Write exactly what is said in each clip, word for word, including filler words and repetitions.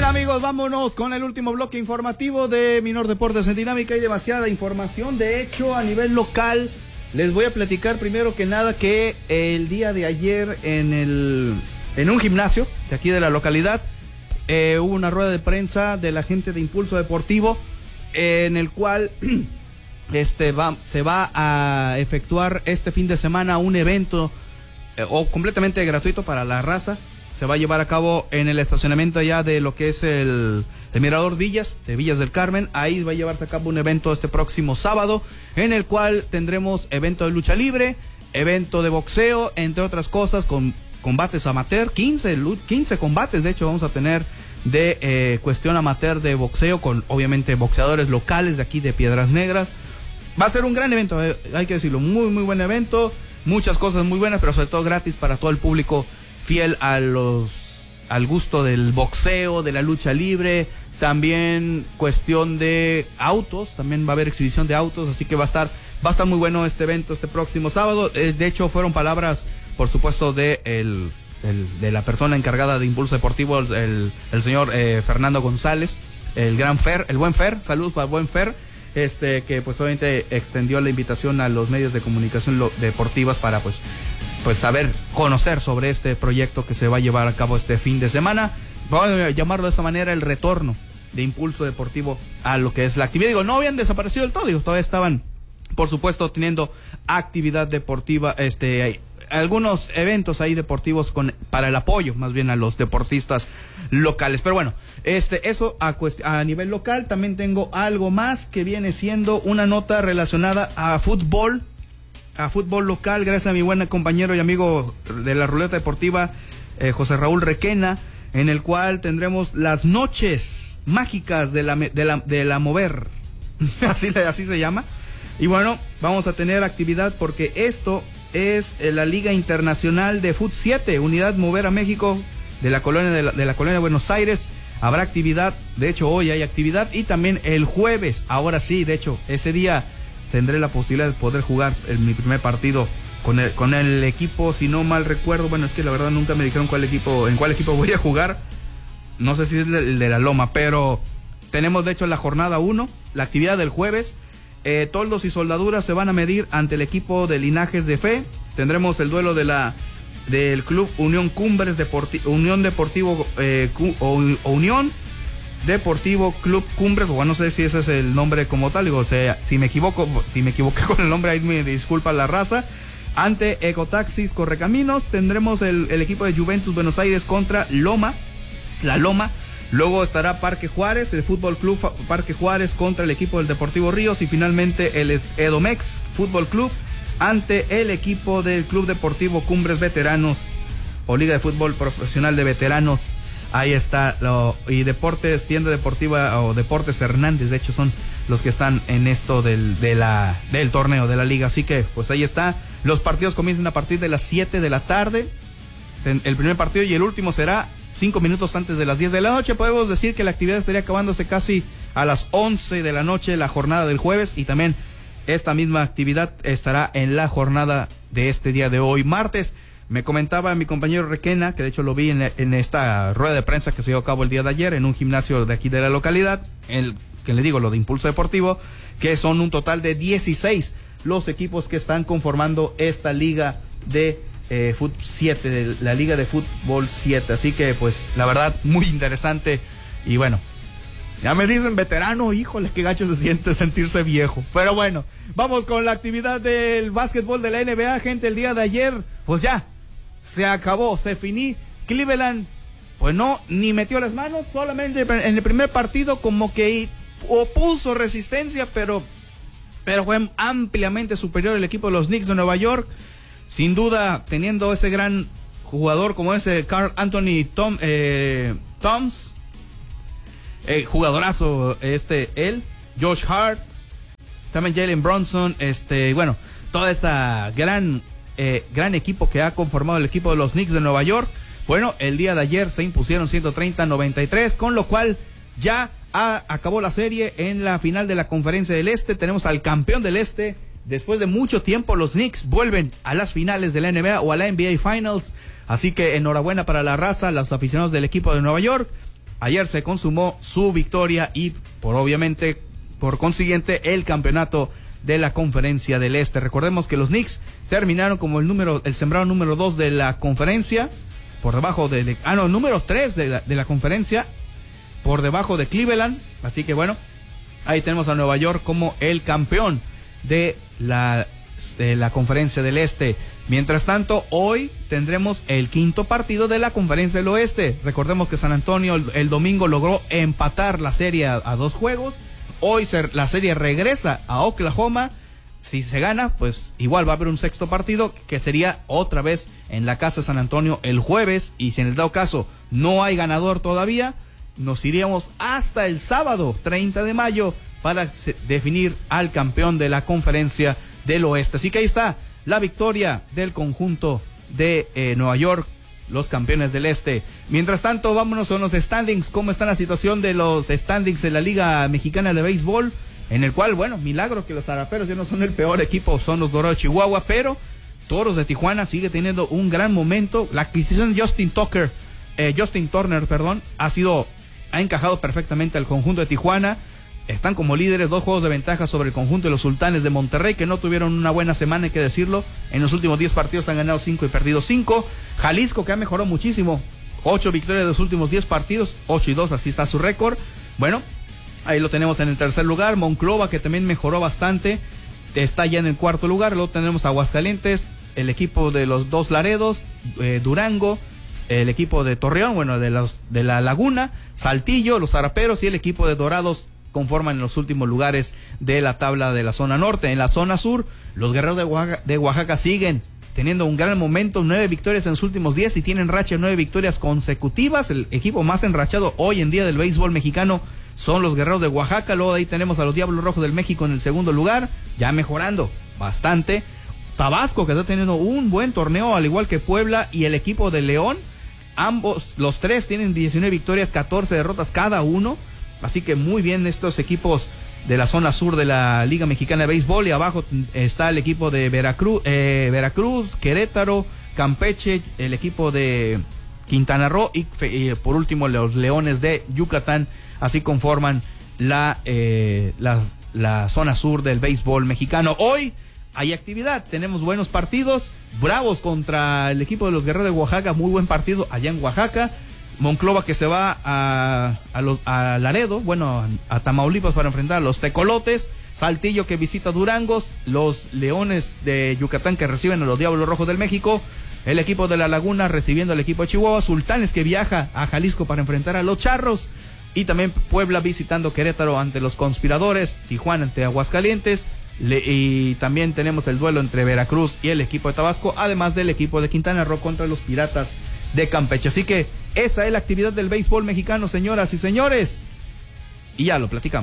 amigos, vámonos con el último bloque informativo de Minor Deportes en Dinámica. Hay demasiada información, de hecho, a nivel local. Les voy a platicar primero que nada que el día de ayer en el en un gimnasio de aquí de la localidad eh, hubo una rueda de prensa de la gente de Impulso Deportivo eh, en el cual este va se va a efectuar este fin de semana un evento eh, o completamente gratuito para la raza. Se va a llevar a cabo en el estacionamiento allá de lo que es el, el Mirador Villas, de Villas del Carmen. Ahí va a llevarse a cabo un evento este próximo sábado, en el cual tendremos evento de lucha libre, evento de boxeo, entre otras cosas, con combates amateur, quince, quince combates, de hecho vamos a tener de eh, cuestión amateur de boxeo, con obviamente boxeadores locales de aquí de Piedras Negras. Va a ser un gran evento, eh, hay que decirlo, muy muy buen evento, muchas cosas muy buenas, pero sobre todo gratis para todo el público fiel a los al gusto del boxeo, de la lucha libre. También cuestión de autos, también va a haber exhibición de autos, así que va a estar va a estar muy bueno este evento este próximo sábado. Eh, de hecho fueron palabras, por supuesto, de el, el de la persona encargada de Impulso Deportivo, el, el señor eh, Fernando González, el gran Fer, el buen Fer, saludos para el buen Fer, este que pues obviamente extendió la invitación a los medios de comunicación lo, deportivas para pues pues saber, conocer sobre este proyecto que se va a llevar a cabo este fin de semana. Vamos a llamarlo de esta manera, el retorno de Impulso Deportivo a lo que es la actividad. Digo, no habían desaparecido del todo, digo, todavía estaban, por supuesto, teniendo actividad deportiva, este, hay algunos eventos ahí deportivos con para el apoyo, más bien a los deportistas locales. Pero bueno, este, eso a, a nivel local. También tengo algo más que viene siendo una nota relacionada a fútbol. A fútbol local, gracias a mi buen compañero y amigo de la Ruleta Deportiva, eh, José Raúl Requena, en el cual tendremos las noches mágicas de la de la, de la Mover, así, así se llama. Y bueno, vamos a tener actividad porque esto es la Liga Internacional de Fut siete, Unidad Mover a México, de la colonia de la, de la colonia de Buenos Aires. Habrá actividad, de hecho hoy hay actividad, y también el jueves, ahora sí, de hecho, ese día tendré la posibilidad de poder jugar en mi primer partido con el, con el equipo, si no mal recuerdo. Bueno, es que la verdad nunca me dijeron cuál equipo, en cuál equipo voy a jugar. No sé si es el de la Loma, pero tenemos de hecho la jornada uno, la actividad del jueves. Eh, toldos y soldaduras se van a medir ante el equipo de Linajes de Fe. Tendremos el duelo de la del Club Unión Cumbres Deporti- Unión Deportivo eh, Cu- o, o Unión Deportivo Club Cumbres, o no sé si ese es el nombre como tal, digo, o sea, si me equivoco, si me equivoqué con el nombre, ahí me disculpa la raza. Ante Ecotaxis Correcaminos tendremos el, el equipo de Juventus Buenos Aires contra Loma, la Loma. Luego estará Parque Juárez, el Fútbol Club Parque Juárez contra el equipo del Deportivo Ríos, y finalmente el Edomex Fútbol Club ante el equipo del Club Deportivo Cumbres Veteranos o Liga de Fútbol Profesional de Veteranos. Ahí está, lo, y Deportes, Tienda Deportiva o Deportes Hernández, de hecho son los que están en esto del, de la, del torneo, de la liga. Así que, pues ahí está, los partidos comienzan a partir de las siete de la tarde, el primer partido, y el último será cinco minutos antes de las diez de la noche. Podemos decir que la actividad estaría acabándose casi a las once de la noche, la jornada del jueves, y también esta misma actividad estará en la jornada de este día de hoy, martes. Me comentaba mi compañero Requena, que de hecho lo vi en, en esta rueda de prensa que se llevó a cabo el día de ayer en un gimnasio de aquí de la localidad, el que le digo, lo de Impulso Deportivo, que son un total de dieciséis los equipos que están conformando esta liga de eh, Fut siete, de la liga de Fútbol siete. Así que pues la verdad muy interesante. Y bueno, ya me dicen veterano, híjole, qué gacho se siente sentirse viejo. Pero bueno, vamos con la actividad del básquetbol de la N B A, gente. El día de ayer, pues ya se acabó, se finí. Cleveland, pues no, ni metió las manos, solamente en el primer partido como que opuso resistencia, pero, pero fue ampliamente superior el equipo de los Knicks de Nueva York. Sin duda, teniendo ese gran jugador como ese Karl Anthony Tom, eh, Toms, eh, jugadorazo este, él, Josh Hart, también Jalen Brunson, este, bueno, toda esta gran... Eh, gran equipo que ha conformado el equipo de los Knicks de Nueva York. Bueno, el día de ayer se impusieron ciento treinta a noventa y tres, con lo cual ya ha, acabó la serie en la final de la Conferencia del Este. Tenemos al campeón del Este. Después de mucho tiempo, los Knicks vuelven a las finales de la N B A o a la N B A Finals. Así que enhorabuena para la raza, los aficionados del equipo de Nueva York. ayer se consumó su victoria y por obviamente, por consiguiente, el campeonato de la Conferencia del Este. Recordemos que los Knicks terminaron como el número, el sembrado número dos de la conferencia, por debajo de, ah no, número tres de la, de la conferencia, por debajo de Cleveland. Así que bueno, ahí tenemos a Nueva York como el campeón de la, de la Conferencia del Este. Mientras tanto, hoy tendremos el quinto partido de la Conferencia del Oeste. Recordemos que San Antonio el, el domingo logró empatar la serie a, a dos juegos. Hoy se, la serie regresa a Oklahoma. Si se gana, pues igual va a haber un sexto partido que sería otra vez en la casa de San Antonio el jueves. Y si en el dado caso no hay ganador todavía, nos iríamos hasta el sábado treinta de mayo para definir al campeón de la Conferencia del Oeste. Así que ahí está la victoria del conjunto de eh, Nueva York, los campeones del Este. Mientras tanto, vámonos con los standings. ¿Cómo está la situación de los standings de la Liga Mexicana de Béisbol? En el cual, bueno, milagro que los Zaraperos ya no son el peor equipo, son los Dorados de Chihuahua, pero Toros de Tijuana sigue teniendo un gran momento. La adquisición de Justin Tucker, eh, Justin Turner, perdón, ha sido, ha encajado perfectamente al conjunto de Tijuana. Están como líderes, dos juegos de ventaja sobre el conjunto de los Sultanes de Monterrey, que no tuvieron una buena semana, hay que decirlo. En los últimos diez partidos han ganado cinco y perdido cinco. Jalisco, que ha mejorado muchísimo, ocho victorias de los últimos diez partidos, ocho y dos, así está su récord. Bueno, ahí lo tenemos en el tercer lugar. Monclova, que también mejoró bastante, está ya en el cuarto lugar. Luego tenemos Aguascalientes, el equipo de los dos Laredos, eh, Durango, el equipo de Torreón, bueno, de, los, de la Laguna, Saltillo, los Zaraperos y el equipo de Dorados conforman los últimos lugares de la tabla de la zona norte. En la zona sur, los Guerreros de Oaxaca, de Oaxaca siguen teniendo un gran momento, nueve victorias en los últimos diez y tienen racha de nueve victorias consecutivas. El equipo más enrachado hoy en día del béisbol mexicano son los Guerreros de Oaxaca. Luego de ahí tenemos a los Diablos Rojos del México en el segundo lugar, ya mejorando bastante. Tabasco, que está teniendo un buen torneo, al igual que Puebla y el equipo de León. Ambos, los tres, tienen diecinueve victorias, catorce derrotas cada uno. Así que muy bien estos equipos de la zona sur de la Liga Mexicana de Béisbol. Y abajo está el equipo de Veracruz, eh, Veracruz, Querétaro, Campeche, el equipo de Quintana Roo y, y por último los Leones de Yucatán. Así conforman la, eh, la, la zona sur del béisbol mexicano. Hoy hay actividad, tenemos buenos partidos. Bravos contra el equipo de los Guerreros de Oaxaca, muy buen partido allá en Oaxaca. Monclova, que se va a, a, los, a Laredo, bueno, a Tamaulipas para enfrentar a los Tecolotes. Saltillo, que visita Durangos. Los Leones de Yucatán, que reciben a los Diablos Rojos del México. El equipo de La Laguna recibiendo al equipo de Chihuahua. Sultanes, que viaja a Jalisco para enfrentar a los Charros. Y también Puebla visitando Querétaro ante los Conspiradores. Tijuana ante Aguascalientes. Le, y también tenemos el duelo entre Veracruz y el equipo de Tabasco, además del equipo de Quintana Roo contra los Piratas de Campeche. Así que esa es la actividad del béisbol mexicano, señoras y señores, y ya lo platicamos.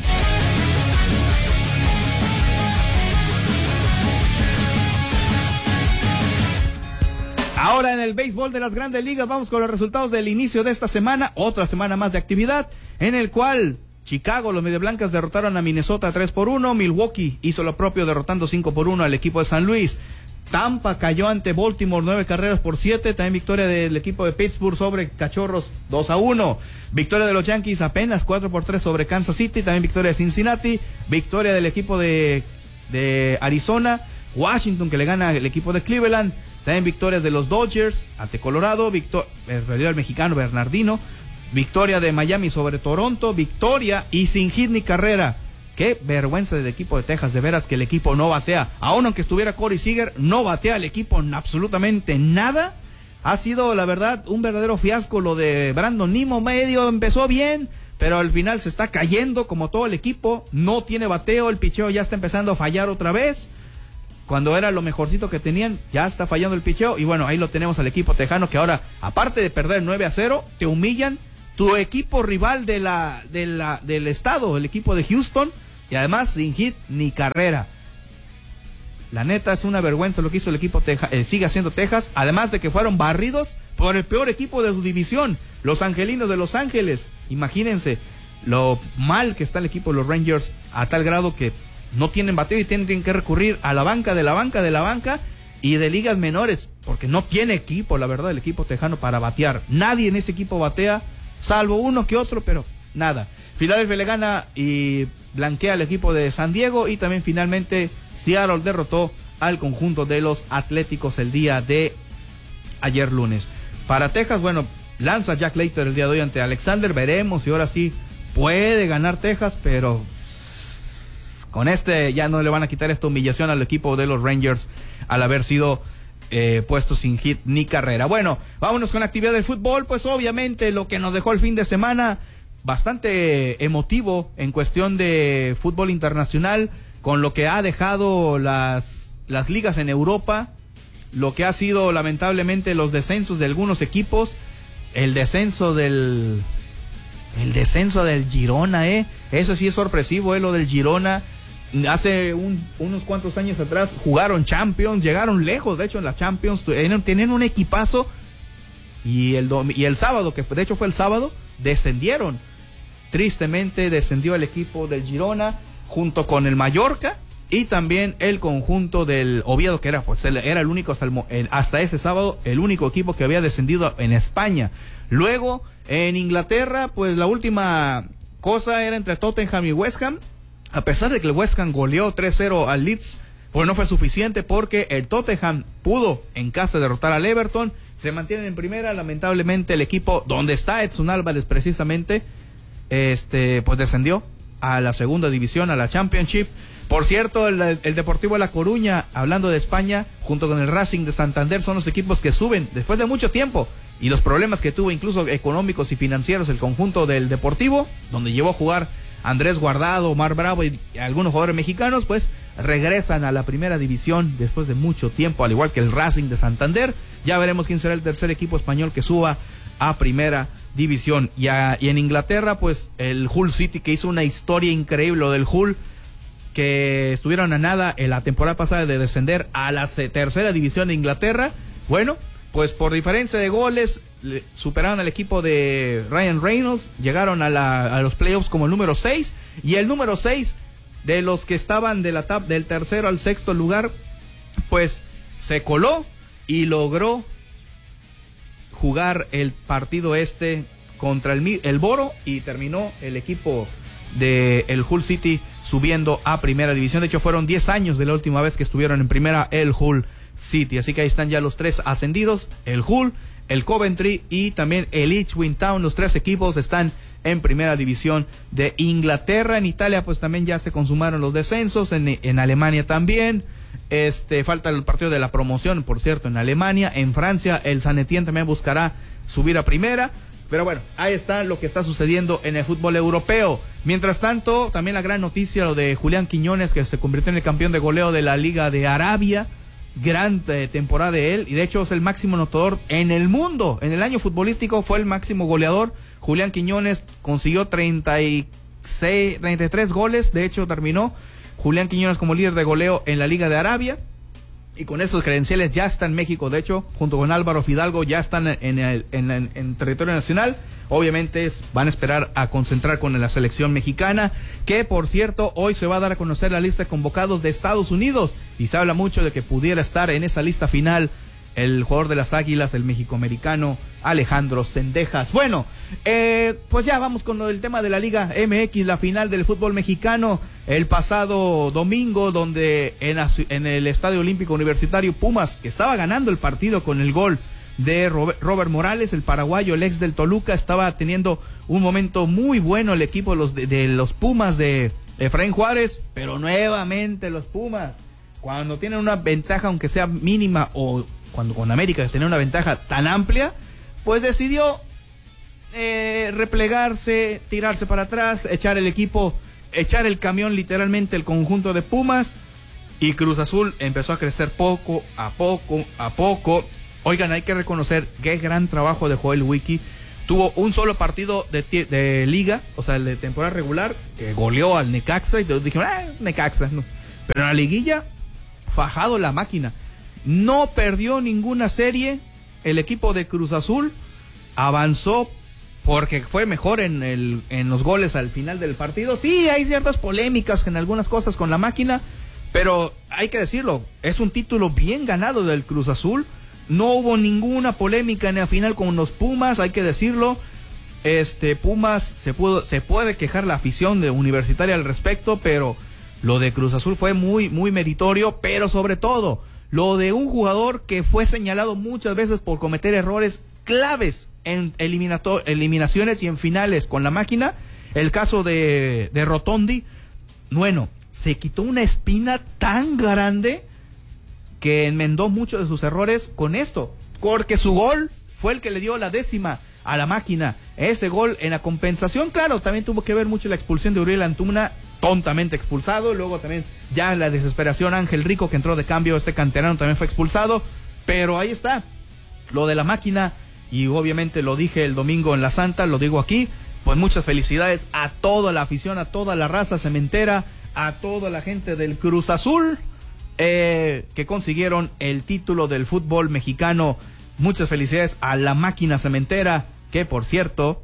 Ahora en el béisbol de las Grandes Ligas vamos con los resultados del inicio de esta semana, otra semana más de actividad, en el cual Chicago, los Mediablancas derrotaron a Minnesota tres por uno, Milwaukee hizo lo propio derrotando cinco por uno al equipo de San Luis. Tampa cayó ante Baltimore nueve carreras por siete, también victoria del equipo de Pittsburgh sobre Cachorros dos a uno. Victoria de los Yankees apenas cuatro por tres sobre Kansas City, también victoria de Cincinnati, victoria del equipo de, de Arizona, Washington, que le gana al equipo de Cleveland, también victorias de los Dodgers ante Colorado, victor, eh, perdió el mexicano Bernardino, victoria de Miami sobre Toronto, victoria y sin hit ni carrera. Qué vergüenza del equipo de Texas, de veras que el equipo no batea. Aún aunque estuviera Corey Seager, no batea el equipo en absolutamente nada. Ha sido, la verdad, un verdadero fiasco lo de Brandon Nimmo. Medio empezó bien, pero al final se está cayendo como todo el equipo. No tiene bateo, el picheo ya está empezando a fallar otra vez. Cuando era lo mejorcito que tenían, ya está fallando el picheo. Y bueno, ahí lo tenemos al equipo tejano, que ahora, aparte de perder nueve a cero, te humillan. Tu equipo rival de la, de la, del estado, el equipo de Houston, y además sin hit ni carrera. La neta es una vergüenza lo que hizo el equipo Teja, eh, sigue haciendo Texas, además de que fueron barridos por el peor equipo de su división, los Angelinos de Los Ángeles. Imagínense lo mal que está el equipo de los Rangers, a tal grado que no tienen bateo y tienen que recurrir a la banca de la banca de la banca y de ligas menores, porque no tiene equipo, la verdad, el equipo tejano para batear. Nadie en ese equipo batea. salvo uno que otro, pero nada. Filadelfia le gana y blanquea al equipo de San Diego, y también finalmente Seattle derrotó al conjunto de los Atléticos el día de ayer lunes. Para Texas, bueno, lanza Jack Leiter el día de hoy ante Alexander, veremos si ahora sí puede ganar Texas, pero con este ya no le van a quitar esta humillación al equipo de los Rangers al haber sido eh, puesto sin hit ni carrera. Bueno, vámonos con la actividad del fútbol, pues obviamente lo que nos dejó el fin de semana, bastante emotivo en cuestión de fútbol internacional, con lo que ha dejado las, las ligas en Europa, lo que ha sido lamentablemente los descensos de algunos equipos, el descenso del el descenso del Girona, eh, eso sí es sorpresivo, eh, lo del Girona. Hace un, unos cuantos años atrás jugaron Champions, llegaron lejos, de hecho en la Champions, tenían un equipazo, y el, y el sábado, que de hecho fue el sábado, descendieron. Tristemente descendió el equipo del Girona junto con el Mallorca y también el conjunto del Oviedo, que era pues era el único hasta, el, hasta ese sábado el único equipo que había descendido en España. Luego en Inglaterra, pues la última cosa era entre Tottenham y West Ham. A pesar de que el West Ham goleó tres cero al Leeds, pues no fue suficiente, porque el Tottenham pudo en casa derrotar al Everton. Se mantienen en primera. Lamentablemente el equipo donde está Edson Álvarez precisamente, este pues descendió a la segunda división, a la Championship. Por cierto, el, el Deportivo de La Coruña, hablando de España, junto con el Racing de Santander, son los equipos que suben después de mucho tiempo, y los problemas que tuvo incluso económicos y financieros el conjunto del Deportivo, donde llevó a jugar Andrés Guardado, Omar Bravo y algunos jugadores mexicanos, pues regresan a la primera división después de mucho tiempo, al igual que el Racing de Santander. Ya veremos quién será el tercer equipo español que suba a primera división. Y, a, y en Inglaterra, pues el Hull City, que hizo una historia increíble, lo del Hull, que estuvieron a nada en la temporada pasada de descender a la tercera división de Inglaterra. Bueno, pues por diferencia de goles superaron al equipo de Ryan Reynolds, llegaron a, la, a los playoffs como el número seis, y el número seis de los que estaban de la tab, del tercero al sexto lugar, pues se coló y logró jugar el partido este contra el, el Boro, y terminó el equipo de el Hull City subiendo a primera división. De hecho fueron diez años de la última vez que estuvieron en primera el Hull City, así que ahí están ya los tres ascendidos, el Hull, el Coventry y también el Ipswich Town. Los tres equipos están en primera división de Inglaterra. En Italia pues también ya se consumaron los descensos, en, en Alemania también, este falta el partido de la promoción, por cierto, en Alemania. En Francia el Saint Etienne también buscará subir a primera. Pero bueno, ahí está lo que está sucediendo en el fútbol europeo. Mientras tanto, también la gran noticia, lo de Julián Quiñones, que se convirtió en el campeón de goleo de la Liga de Arabia. Gran eh, temporada de él, y de hecho es el máximo anotador en el mundo. En el año futbolístico fue el máximo goleador. Julián Quiñones consiguió treinta y seis, treinta y tres goles. De hecho terminó Julián Quiñones como líder de goleo en la Liga de Arabia, y con esos credenciales ya está en México. De hecho, junto con Álvaro Fidalgo ya están en, el, en, en, en territorio nacional. Obviamente es, van a esperar a concentrar con la selección mexicana, que por cierto hoy se va a dar a conocer la lista de convocados de Estados Unidos, y se habla mucho de que pudiera estar en esa lista final el jugador de las Águilas, el mexicoamericano Alejandro Cendejas. Bueno, eh, pues ya vamos con lo del tema de la Liga M X, la final del fútbol mexicano el pasado domingo, donde en, en el Estadio Olímpico Universitario Pumas, que estaba ganando el partido con el gol de Robert, Robert Morales, el paraguayo, el ex del Toluca, estaba teniendo un momento muy bueno el equipo de los, de, de los Pumas de Efraín Juárez, pero nuevamente los Pumas, cuando tienen una ventaja, aunque sea mínima, o cuando con América tenía una ventaja tan amplia, pues decidió eh, replegarse, tirarse para atrás, echar el equipo, echar el camión literalmente el conjunto de Pumas, y Cruz Azul empezó a crecer poco a poco a poco. Oigan, hay que reconocer qué gran trabajo de Joel Wiki. Tuvo un solo partido de, de liga, o sea, el de temporada regular, que goleó al Necaxa, y todos dijeron, ah, Necaxa, no. Pero en la liguilla, fajado la máquina. No perdió ninguna serie el equipo de Cruz Azul, avanzó porque fue mejor en, el, en los goles al final del partido. Sí, hay ciertas polémicas en algunas cosas con la máquina, pero hay que decirlo, es un título bien ganado del Cruz Azul. No hubo ninguna polémica en la final con los Pumas, hay que decirlo. este Pumas se pudo, se puede quejar la afición de Universitaria al respecto, pero lo de Cruz Azul fue muy, muy meritorio, pero sobre todo, lo de un jugador que fue señalado muchas veces por cometer errores claves en eliminato- eliminaciones y en finales con la máquina, el caso de, de Rotondi, bueno, se quitó una espina tan grande que enmendó muchos de sus errores con esto, porque su gol fue el que le dio la décima a la máquina. Ese gol en la compensación, claro, también tuvo que ver mucho la expulsión de Uriel Antuna, tontamente expulsado. Luego también ya la desesperación, Ángel Rico, que entró de cambio, este canterano también fue expulsado. Pero ahí está, lo de la máquina, y obviamente lo dije el domingo en la Santa, lo digo aquí, pues muchas felicidades a toda la afición, a toda la raza cementera, a toda la gente del Cruz Azul, eh, que consiguieron el título del fútbol mexicano. Muchas felicidades a la máquina cementera, que por cierto,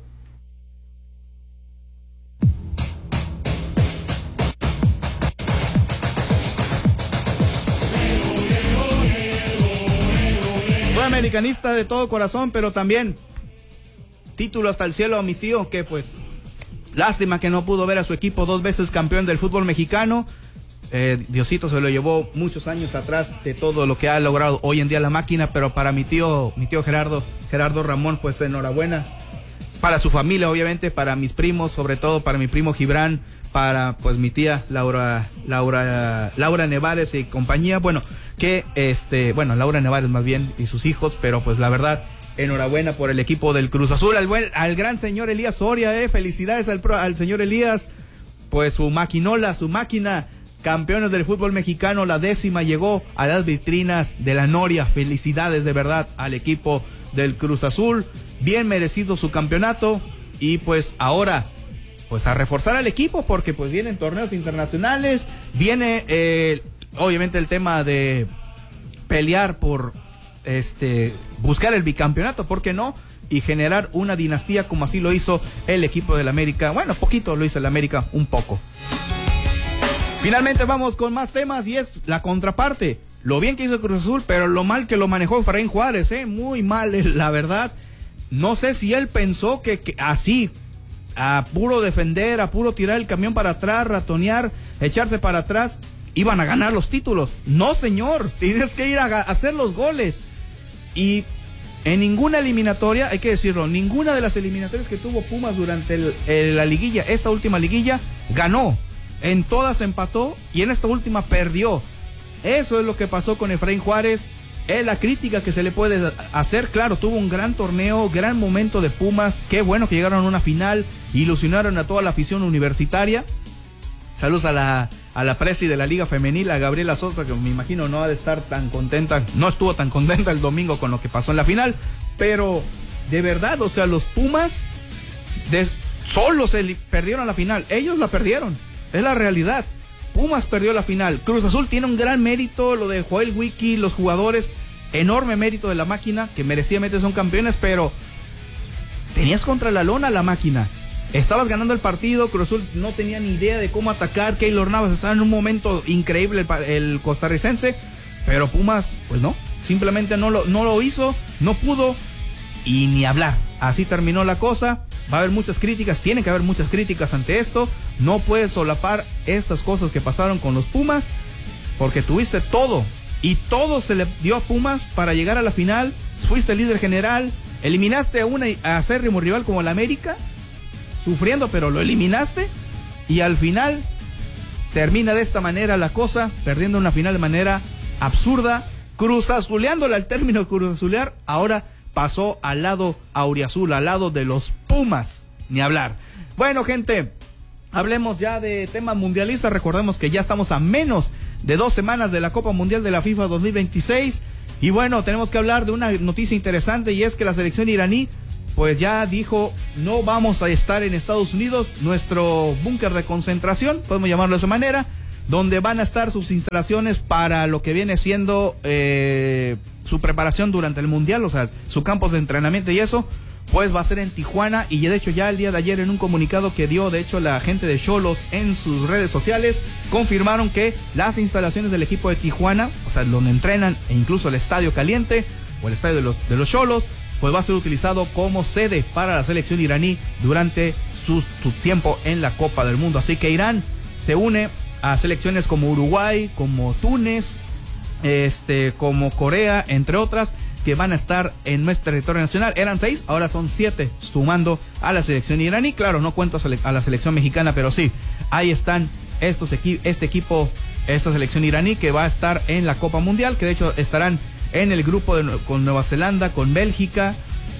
fue americanista de todo corazón, pero también título hasta el cielo a mi tío, que pues lástima que no pudo ver a su equipo dos veces campeón del fútbol mexicano. Eh, Diosito se lo llevó muchos años atrás de todo lo que ha logrado hoy en día la máquina, pero para mi tío, mi tío Gerardo, Gerardo Ramón, pues enhorabuena. Para su familia, obviamente, para mis primos, sobre todo para mi primo Gibran, para pues mi tía Laura, Laura, Laura Nevares y compañía, bueno, que este, bueno, Laura Nevares más bien y sus hijos, pero pues la verdad, enhorabuena por el equipo del Cruz Azul, al buen, al gran señor Elías Soria, eh, felicidades al, al señor Elías, pues su maquinola, su máquina, campeones del fútbol mexicano, la décima llegó a las vitrinas de la Noria. Felicidades de verdad al equipo del Cruz Azul, bien merecido su campeonato, y pues ahora pues a reforzar al equipo, porque pues vienen torneos internacionales, viene eh, obviamente el tema de pelear por este buscar el bicampeonato, ¿por qué no? Y generar una dinastía como así lo hizo el equipo del América. Bueno, poquito lo hizo el América, un poco. Finalmente vamos con más temas, y es la contraparte. Lo bien que hizo Cruz Azul, pero lo mal que lo manejó Efraín Juárez, ¿eh? Muy mal, la verdad. No sé si él pensó que, que así, a puro defender, a puro tirar el camión para atrás, ratonear, echarse para atrás, iban a ganar los títulos. No, señor, tienes que ir a, a hacer los goles. Y en ninguna eliminatoria, hay que decirlo, ninguna de las eliminatorias que tuvo Pumas durante el, el, la liguilla, esta última liguilla, ganó. En todas empató y en esta última perdió. Eso es lo que pasó con Efraín Juárez. Es la crítica que se le puede hacer. Claro, tuvo un gran torneo, gran momento de Pumas. Qué bueno que llegaron a una final, ilusionaron a toda la afición universitaria. Saludos a la, a la presi de la Liga Femenil, a Gabriela Sosa, que me imagino no ha de estar tan contenta, no estuvo tan contenta el domingo con lo que pasó en la final. Pero de verdad, o sea, los Pumas de, solo se perdieron la final. Ellos la perdieron. Es la realidad. Pumas perdió la final. Cruz Azul tiene un gran mérito, lo de Joel Wiki, los jugadores, enorme mérito de la máquina, que merecidamente son campeones, pero tenías contra la lona la máquina. Estabas ganando el partido, Cruz Azul no tenía ni idea de cómo atacar, Keylor Navas estaba en un momento increíble el, el costarricense, pero Pumas, pues no, simplemente no lo, no lo hizo, no pudo, y ni hablar. Así terminó la cosa. Va a haber muchas críticas, tiene que haber muchas críticas ante esto. No puedes solapar estas cosas que pasaron con los Pumas, porque tuviste todo, y todo se le dio a Pumas para llegar a la final. Fuiste líder general, eliminaste a un acérrimo rival como el América, sufriendo, pero lo eliminaste, y al final termina de esta manera la cosa, perdiendo una final de manera absurda, cruzazuleándola al término cruzazulear. Ahora pasó al lado auriazul, al lado de los Pumas, ni hablar. Bueno, gente, hablemos ya de temas mundialistas. Recordemos que ya estamos a menos de dos semanas de la Copa Mundial de la FIFA dos mil veintiséis, y bueno, tenemos que hablar de una noticia interesante, y es que la selección iraní pues ya dijo: no vamos a estar en Estados Unidos, nuestro búnker de concentración, podemos llamarlo de esa manera, donde van a estar sus instalaciones para lo que viene siendo eh, su preparación durante el Mundial, o sea, su campo de entrenamiento y eso, pues va a ser en Tijuana. Y de hecho ya el día de ayer, en un comunicado que dio de hecho la gente de Xolos en sus redes sociales, confirmaron que las instalaciones del equipo de Tijuana, o sea, donde entrenan, e incluso el estadio caliente o el estadio de los de los Xolos, pues va a ser utilizado como sede para la selección iraní durante su, su tiempo en la Copa del Mundo. Así que Irán se une a selecciones como Uruguay, como Túnez, este, como Corea, entre otras, que van a estar en nuestro territorio nacional. Eran seis, ahora son siete, sumando a la selección iraní. Claro, no cuento a la selección mexicana, pero sí, ahí están estos equi- este equipo, esta selección iraní que va a estar en la Copa Mundial, que de hecho estarán en el grupo de, con Nueva Zelanda, con Bélgica,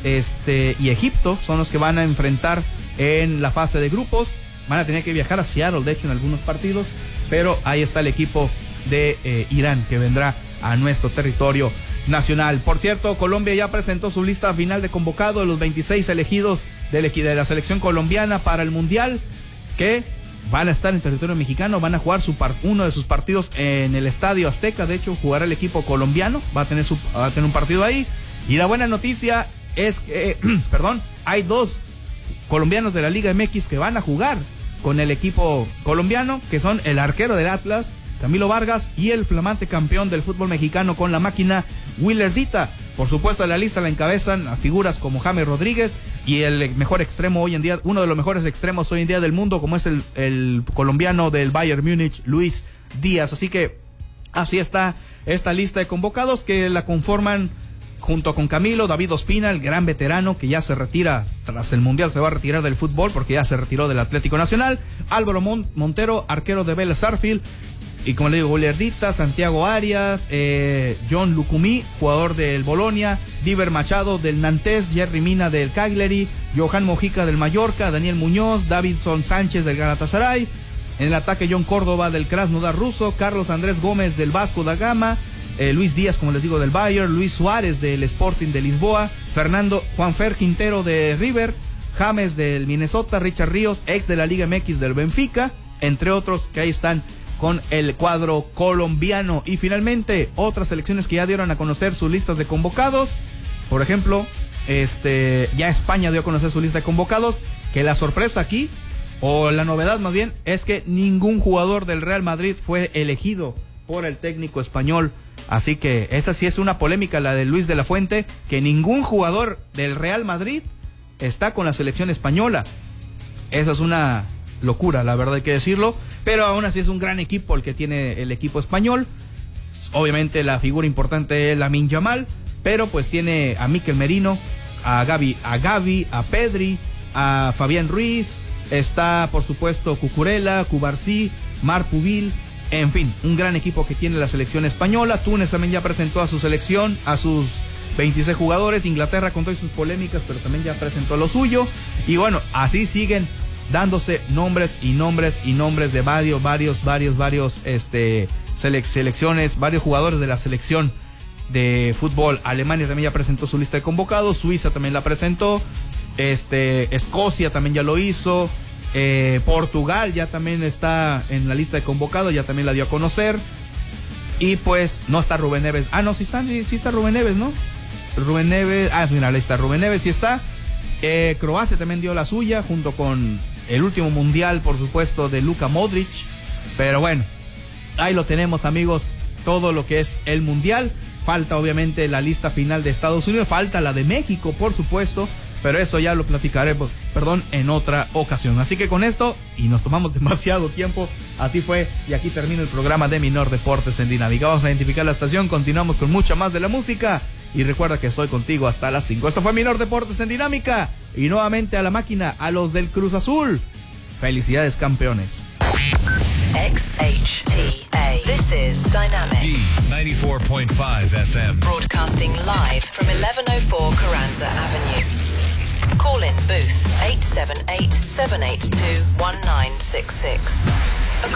este, y Egipto, son los que van a enfrentar en la fase de grupos. Van a tener que viajar a Seattle, de hecho, en algunos partidos, pero ahí está el equipo de eh, Irán que vendrá a nuestro territorio nacional. Por cierto, Colombia ya presentó su lista final de convocados de los veintiséis elegidos de, de la selección colombiana para el Mundial, que van a estar en territorio mexicano, van a jugar su par, uno de sus partidos en el Estadio Azteca. De hecho, jugará el equipo colombiano, va a tener, su, va a tener un partido ahí. Y la buena noticia es que, eh, perdón, hay dos colombianos de la Liga M X que van a jugar con el equipo colombiano, que son el arquero del Atlas, Camilo Vargas, y el flamante campeón del fútbol mexicano con la máquina, Willer Dita. Por supuesto, la lista la encabezan a figuras como James Rodríguez y el mejor extremo hoy en día, uno de los mejores extremos hoy en día del mundo, como es el, el colombiano del Bayern Múnich, Luis Díaz. Así que así está esta lista de convocados, que la conforman junto con Camilo, David Ospina, el gran veterano que ya se retira tras el Mundial, se va a retirar del fútbol porque ya se retiró del Atlético Nacional, Álvaro Mon- Montero, arquero de Vélez Sarsfield, y como le digo, Gulierdita, Santiago Arias, eh, John Lucumí, jugador del Bolonia, Diver Machado del Nantes, Jerry Mina del Cagliari, Johan Mojica del Mallorca, Daniel Muñoz, Davidson Sánchez del Galatasaray, en el ataque John Córdoba del Krasnodar ruso, Carlos Andrés Gómez del Vasco da Gama, eh, Luis Díaz, como les digo, del Bayern, Luis Suárez del Sporting de Lisboa, Fernando Juanfer Quintero de River, James del Minnesota, Richard Ríos, ex de la Liga M X del Benfica, entre otros que ahí están con el cuadro colombiano. Y finalmente, otras selecciones que ya dieron a conocer sus listas de convocados. Por ejemplo, este, ya España dio a conocer su lista de convocados, que la sorpresa aquí, o la novedad más bien, es que ningún jugador del Real Madrid fue elegido por el técnico español. Así que esa sí es una polémica, la de Luis de la Fuente, que ningún jugador del Real Madrid está con la selección española. Esa es una locura, la verdad hay que decirlo, pero aún así es un gran equipo el que tiene el equipo español. Obviamente la figura importante es Lamine Yamal, pero pues tiene a Mikel Merino, a Gavi, a Gavi, a Pedri, a Fabián Ruiz, está por supuesto Cucurella, Cubarsí, Marc Pubil, en fin, un gran equipo que tiene la selección española. Túnez también ya presentó a su selección, a sus veintiséis jugadores, Inglaterra con todas sus polémicas, pero también ya presentó lo suyo, y bueno, así siguen dándose nombres y nombres y nombres de varios, varios, varios, varios este, selec- selecciones, varios jugadores de la selección de fútbol. Alemania también ya presentó su lista de convocados, Suiza también la presentó, este, Escocia también ya lo hizo, eh, Portugal ya también está en la lista de convocados, ya también la dio a conocer, y pues no está Rubén Neves. Ah, no, sí está, sí, sí está Rubén Neves, ¿no? Rubén Neves, ah, mira, ahí está Rubén Neves, sí está. Eh, Croacia también dio la suya, junto con el último mundial, por supuesto, de Luka Modric. Pero bueno, ahí lo tenemos, amigos, todo lo que es el mundial. Falta obviamente la lista final de Estados Unidos, falta la de México, por supuesto, pero eso ya lo platicaremos, perdón, en otra ocasión. Así que con esto, y nos tomamos demasiado tiempo, así fue, y aquí termina el programa de Minor Deportes en Dinámica. Vamos a identificar la estación, continuamos con mucha más de la música, y recuerda que estoy contigo hasta las cinco. Esto fue Minor Deportes en Dinámica, y nuevamente a la máquina, a los del Cruz Azul. Felicidades, campeones. X H T A. This is Dynamic. D ninety-four point five F M. Broadcasting live from eleven oh four Carranza Avenue. Call in booth eight seven eight, seven eight two, one nine six six.